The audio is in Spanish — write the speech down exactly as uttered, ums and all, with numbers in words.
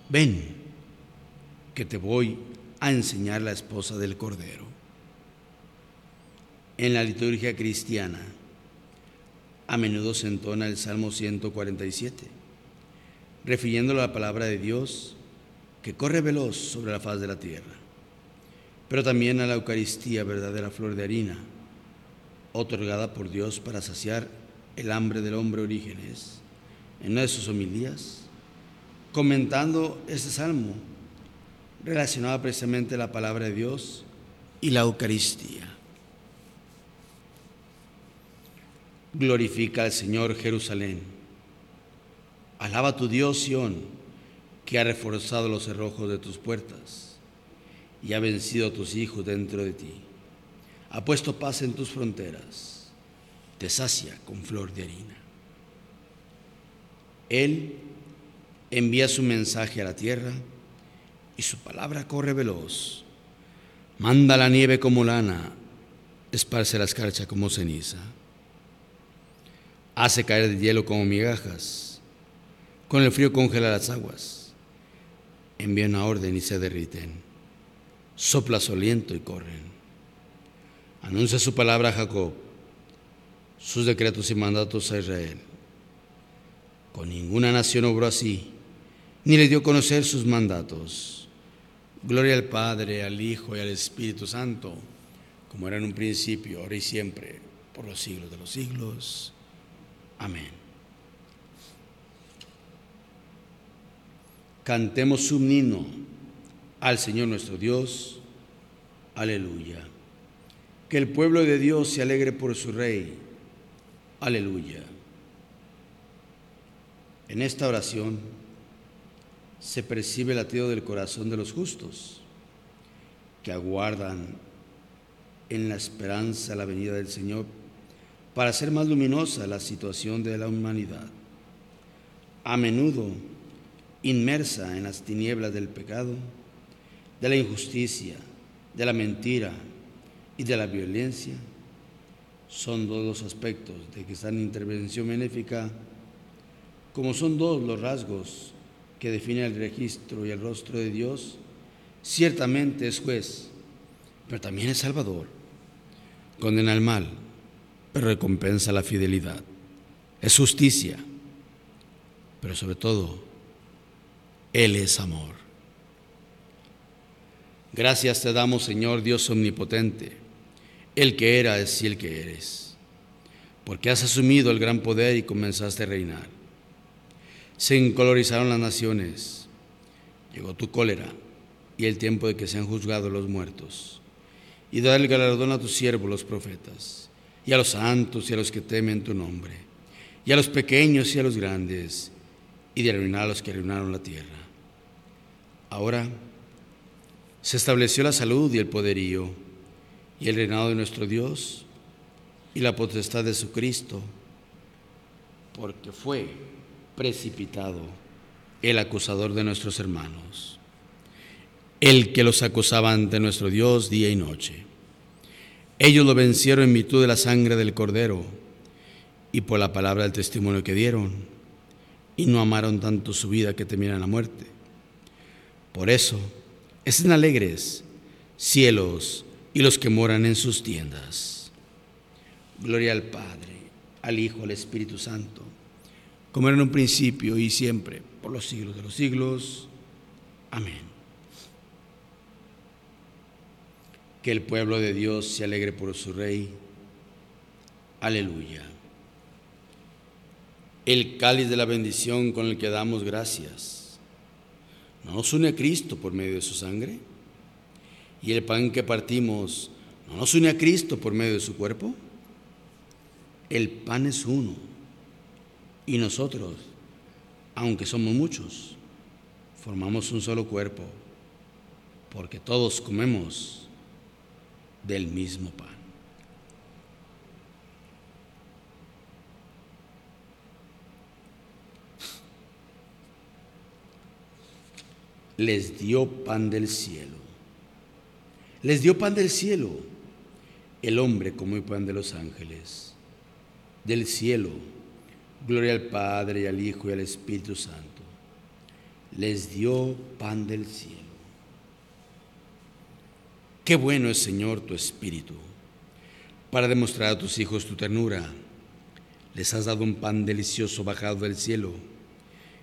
ven, que te voy a enseñar la esposa del Cordero. En la liturgia cristiana, a menudo se entona el Salmo ciento cuarenta y siete, refiriéndolo a la palabra de Dios que corre veloz sobre la faz de la tierra, pero también a la Eucaristía, verdadera flor de harina, otorgada por Dios para saciar el hambre del hombre. Orígenes, en una de sus homilías, comentando este salmo, relacionaba precisamente la palabra de Dios y la Eucaristía. Glorifica al Señor, Jerusalén. Alaba a tu Dios, Sión, que ha reforzado los cerrojos de tus puertas y ha vencido a tus hijos dentro de ti. Ha puesto paz en tus fronteras, te sacia con flor de harina. Él envía su mensaje a la tierra y su palabra corre veloz. Manda la nieve como lana, esparce la escarcha como ceniza. Hace caer el hielo como migajas, con el frío congela las aguas. Envía una orden y se derriten, sopla su aliento y corren. Anuncia su palabra a Jacob, sus decretos y mandatos a Israel. Con ninguna nación obró así, ni le dio a conocer sus mandatos. Gloria al Padre, al Hijo y al Espíritu Santo, como era en un principio, ahora y siempre, por los siglos de los siglos. Amén. Cantemos un himno al Señor nuestro Dios. Aleluya. Que el pueblo de Dios se alegre por su Rey. Aleluya. En esta oración se percibe el latido del corazón de los justos, que aguardan en la esperanza la venida del Señor para hacer más luminosa la situación de la humanidad, a menudo inmersa en las tinieblas del pecado, de la injusticia, de la mentira y de la violencia. Son dos los aspectos de que esta intervención benéfica, como son dos los rasgos que definen el registro y el rostro de Dios. Ciertamente es juez, pero también es salvador. Condena el mal, pero recompensa la fidelidad. Es justicia, pero sobre todo, Él es amor. Gracias te damos, Señor Dios omnipotente, el que eras y el que eres, porque has asumido el gran poder y comenzaste a reinar. Se encolorizaron las naciones, llegó tu cólera y el tiempo de que sean juzgados los muertos, y dar el galardón a tus siervos los profetas, y a los santos y a los que temen tu nombre, y a los pequeños y a los grandes, y de arruinar a los que arruinaron la tierra. Ahora se estableció la salud y el poderío, y el reinado de nuestro Dios, y la potestad de su Cristo, porque fue precipitado el acusador de nuestros hermanos, el que los acusaba ante nuestro Dios día y noche. Ellos lo vencieron en virtud de la sangre del Cordero y por la palabra del testimonio que dieron, y no amaron tanto su vida que temieran la muerte. Por eso, estén alegres cielos y los que moran en sus tiendas. Gloria al Padre, al Hijo, al Espíritu Santo, como era en un principio y siempre, por los siglos de los siglos. Amén. Que el pueblo de Dios se alegre por su Rey. Aleluya. El cáliz de la bendición con el que damos gracias, ¿no nos une a Cristo por medio de su sangre? ¿Y el pan que partimos no nos une a Cristo por medio de su cuerpo? El pan es uno, y nosotros, aunque somos muchos, formamos un solo cuerpo, porque todos comemos del mismo pan. Les dio pan del cielo. Les dio pan del cielo. El hombre comió el pan de los ángeles. Del cielo, gloria al Padre, y al Hijo, y al Espíritu Santo. les dio pan del cielo. Qué bueno es, Señor, tu Espíritu. Para demostrar a tus hijos tu ternura, les has dado un pan delicioso bajado del cielo.